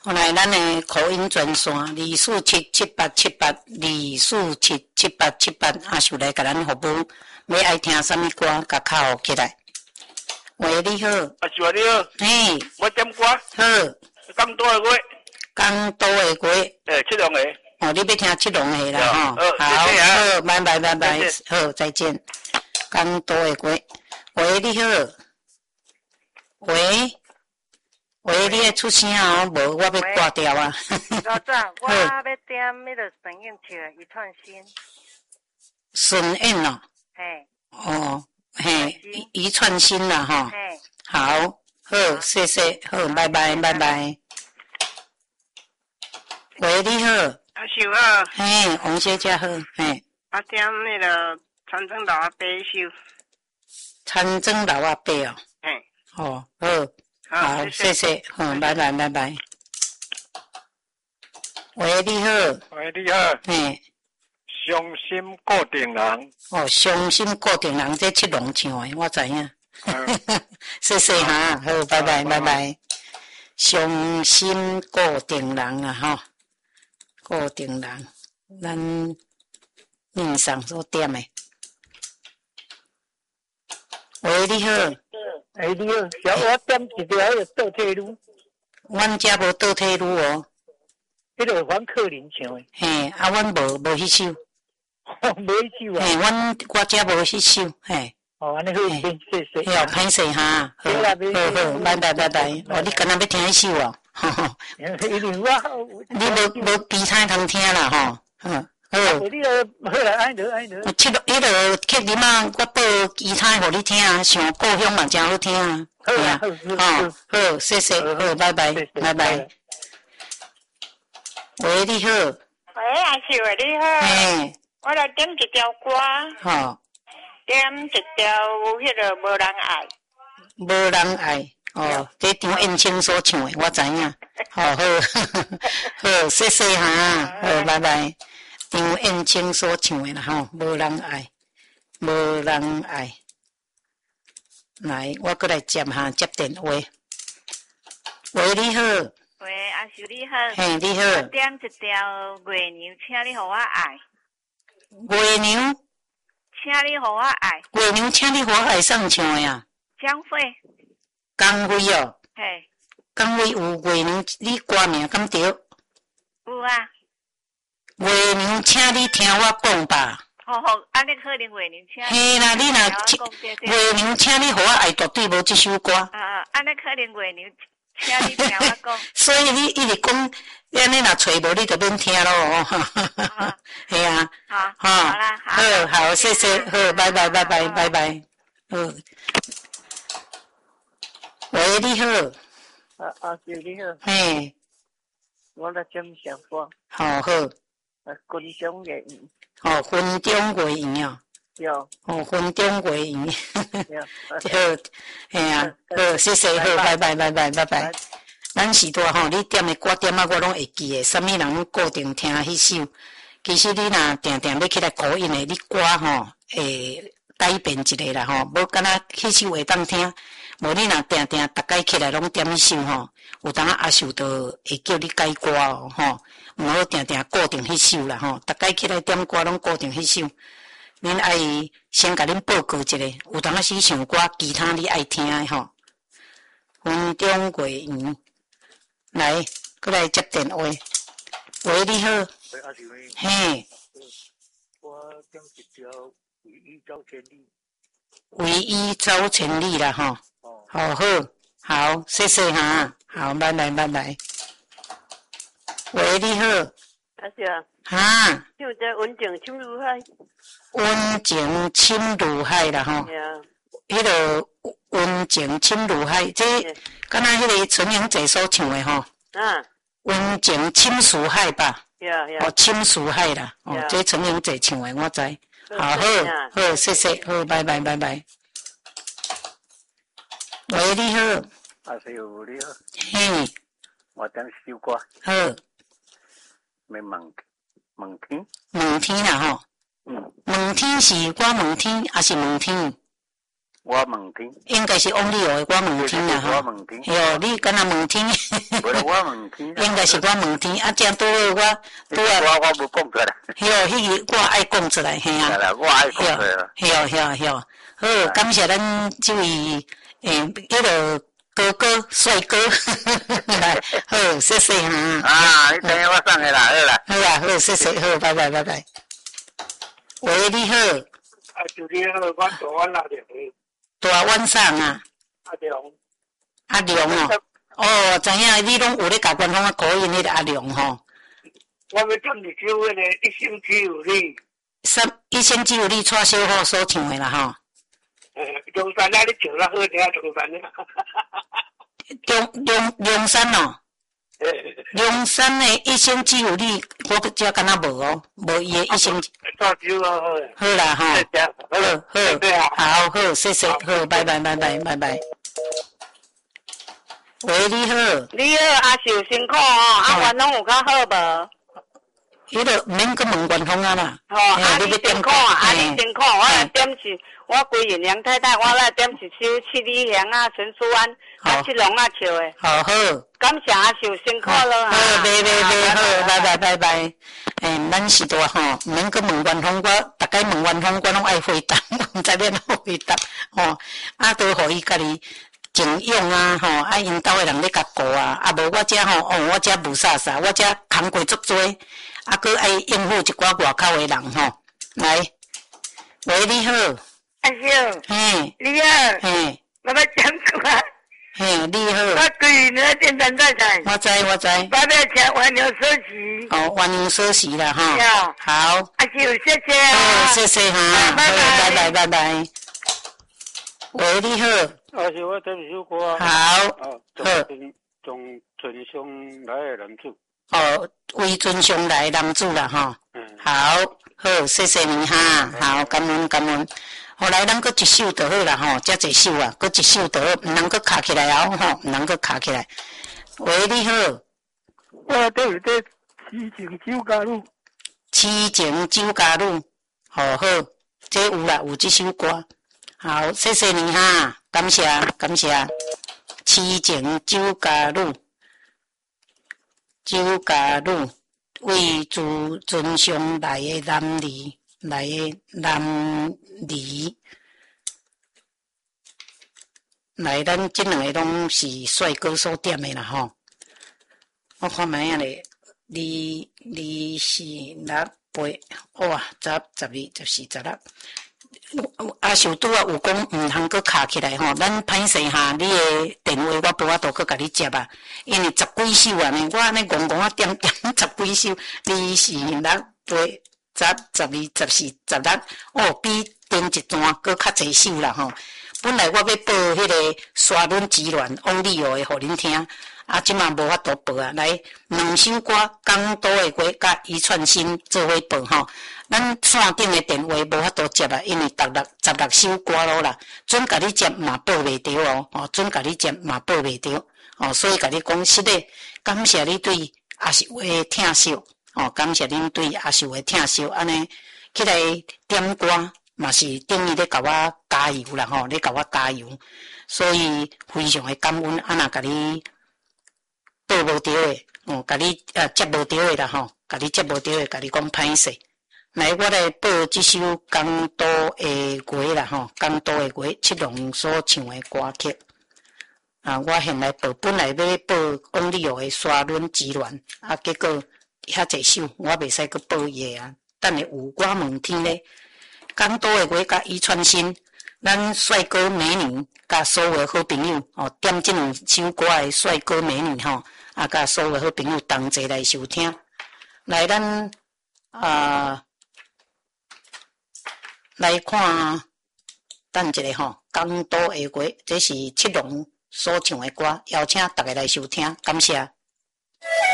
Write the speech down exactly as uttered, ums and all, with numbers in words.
后来咱的口音专线二四七七八七八二四七七八七八，阿秀来甲咱服务。要爱听什么歌，甲敲起来。喂，你好。 阿秀啊，你好。 嘿。 我点歌。 好。 讲多少月？ 讲多少月？ 诶，七龙个。 哦，你要听七龙的啦吼。 好， 好，拜拜拜拜，好，再见。讲多少月？喂，你好。喂。喂，你会出声哦，无我要挂掉啊。 老早，我要点迄个沈燕曲一串心。 沈燕哦。 嘿。 哦，嘿，一串心啦哈。 嘿。 好，好，谢谢，好，拜拜，拜拜。喂，你好。 阿秀啊。 嘿，王小姐好，嘿。 我点迄个长征老阿伯秀。 长征老阿伯哦。 嘿。 哦，好。好，谢谢，好，拜拜，拜拜。喂，你好。 喂，你好。 嘿。 伤心固定人。 哦，伤心固定人，这七龙唱的，我知影。谢谢哈，好，拜拜，拜拜。伤心固定人啊，吼，固定人，咱面上所点的。喂，你好。 哎，你好，小我点一条迄个倒退路。 阮遮无倒退路哦。 迄个黄克林唱的。 嘿，啊，阮无无迄首。 无迄首啊。 嘿，阮我遮无迄首，嘿。 哦，安尼好，谢谢。 哎呦，歹势哈，好，好好，拜拜拜拜。哦，你敢若要听迄首哦？ 一定我。 你无无比赛通听啦吼，嗯。好， 你个好啦，爱着爱着。 七迄个克林啊，我报其他互你听啊，像故乡嘛真好听啊。 好啊，好， 好，好，谢谢，好，拜拜，拜拜。喂，你好。 喂，阿秀啊，你好。 嘿。 我来点一条歌。 好。 点一条迄个无人爱。 无人爱。哦，这张燕青所唱的，我知影。好好，好，谢谢哈，好，拜拜。张燕青所唱的啦吼，无人爱，无人爱。来，我过来接哈，接电话。喂，你好。 喂，阿秀你好。 嘿，你好。 我点一条月娘，请你互我爱。 月娘。 请你互我爱。 月娘，请你互我爱上唱的呀。 江蕙。 江蕙哦。 嘿。 江蕙有月娘，你歌名敢对？有啊。 月娘，请你听我讲吧。 好好，安尼可能月娘请。 嘿啦，你若月娘，请你互我爱，绝对无这首歌。 啊啊，安尼可能月娘，请你听我讲。 所以你一直讲，安尼若找无，你就免听咯。系啊。 好。好啦，好。 好，好，谢谢，好，拜拜，拜拜，拜拜。好。喂，你好。 啊啊，对，你好。 嘿。 我来点小歌。 好好。 啊，军中月圆。 哦，军中月圆哦。 有。 哦，军中月圆。 有。 好，嘿啊，好，谢谢，好，拜拜，拜拜，拜拜。咱时代吼，你点的歌点啊，我拢会记的。什么人固定听迄首？其实你若定定要起来考音的，你歌吼会改变一下啦吼，无敢若迄首会当听。无你若定定逐摆起来拢点迄首吼，有当阿秀都会叫你改歌哦吼。毋好定定固定迄首啦吼，逐摆起来点歌拢固定迄首。恁爱先甲恁报告一下，有当时唱歌其他你爱听的吼。军中月圆，来，过来接电话。喂，你好。 喂，阿秀。 嘿。 我点一条唯一走千里。 唯一走千里啦吼。哦。好好，好，谢谢哈，好，拜拜，拜拜。喂，你好。 阿秀啊。 哈。 唱只温情深如海。 温情深如海啦吼。 对啊。 迄个温情深如海，这敢若迄个陈永济所唱的吼。 啊。 温情深如海吧。 对啊，对啊。 哦，深如海啦。哦，这陈永济唱的，我知。好好，好，谢谢，好，拜拜，拜拜。喂，你好。 阿秀，你好。 嘿。 我点首歌。 好。 要问问天。 问天啦吼。 嗯。 问天是我问天，还是问天？ 我问天， 应该是王力宏的我问天啦吼。 我问天。 哟，你敢若问天？ 无啦，我问天。 应该是我问天，啊，正拄好我拄啊。 我我无讲出来。 哟，迄个我爱讲出来，嘿啊。 我爱讲出来。 哟哟哟，好，感谢咱这位诶，迄个哥哥帅哥，来，好，谢谢哈。 啊，你等下我送的啦，好啦。 好啦，好，谢谢，好，拜拜，拜拜。喂，你好。 啊，就你好，我大湾阿良。 大湾上啊。 阿良。 阿良哦。哦，知影你拢有咧甲官方啊口音迄个阿良吼。 我要跟你唱迄个一星期有你。 三一星期有你蔡小虎所唱的啦吼。 诶，中山啊，你唱得好听，中山啊。 中中中山哦。中山的一星期有你，我只敢若无哦，无伊的一星期。 大酒啊， 好啦吼。 好好，好好，谢谢，好，拜拜，拜拜，拜拜。喂，你好。 你好，阿秀辛苦哦，啊，元拢有较好无？ 迄个免去问元丰啊啦。 吼，啊，你辛苦啊，啊，你辛苦，我来点是，我规人梁太太，我来点一首七里香啊，陈淑安，啊，七龙啊唱的。 好好。 感谢阿秀辛苦了哈。 好，拜拜拜，好，拜拜拜拜。诶，咱是多吼，免去问元丰，我逐个问元丰，我拢爱回答，毋知免好回答，吼，啊，都互伊家己。敬用啊，吼，啊，因兜诶人咧甲顾啊，啊，无我遮吼，哦，我遮无啥啥，我遮工过足多，啊，搁爱应付一寡外口诶人吼。来，喂，你好， 阿秀， 嘿， 你好， 嘿， 我要讲话， 嘿，你好， 我对你的电台在在， 我知我知， 我要请黄牛收席， 哦，黄牛收席啦，哈，好， 阿秀，谢谢啊， 谢谢哈，拜拜拜拜拜。喂，你好。 啊，是我点一首歌。 好。 哦，从从尊上来的男主。 哦，为尊上来的男主啦，哈。 嗯。 好，好，谢谢你哈，好，感恩感恩。后来咱搁一首就好啦，吼，遮济首啊，搁一首就好，毋通搁卡起来啊，吼，毋通搁卡起来。喂，你好。 我对有这痴情酒家女。 痴情酒家女，好好，这有啦，有这首歌。好，谢谢你哈，感谢感谢。痴情酒家女，酒家女为自尊上来的男儿，来的男儿，来咱这两个拢是帅哥所点的啦吼。我看卖啊咧，二二四六八，哇，十十二十四十六。阿秀拄啊有讲毋通搁卡起来吼，咱歹势哈，你的电话我无法度搁甲你接啊，因为十几首啊呢，我安尼戆戆啊点点十几首，二四六八十十二十四十六，哦，比前一段搁较济首啦吼。本来我要报迄个沙轮之乱王力宏的互恁听，啊，即嘛无法度报啊，来两首歌，港都的歌甲一串心做伙报吼。咱线顶的电话无法度接啊，因为十六十六首歌咯啦，准甲你接嘛报袂着哦，哦，准甲你接嘛报袂着哦，所以甲你讲实的，感谢你对阿秀的听惜哦，感谢恁对阿秀的听惜，安尼起来点歌嘛是等于咧甲我加油啦吼，咧甲我加油，所以非常的感恩，啊若甲你报无着的哦，甲你呃接无着的啦吼，甲你接无着的，甲你讲歹势。来，我来报这首港都的歌啦吼，港都的歌，七龙所唱的歌曲。啊，我现在报本来要报王力宏的《沙轮之乱》，啊，结果遐济首我袂使去报伊啊。等下有我问天咧，港都的歌甲伊串心，咱帅哥美女甲所有的好朋友哦，点这两首歌的帅哥美女吼，啊，甲所有的好朋友同齐来收听。来，咱啊。来看，等一下吼，港都的歌，这是七龙所唱的歌，邀请大家来收听，感谢。